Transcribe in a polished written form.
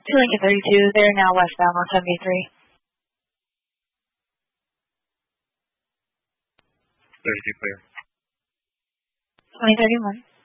To Lincoln 32, they're now westbound on 73. 32 clear. 2031.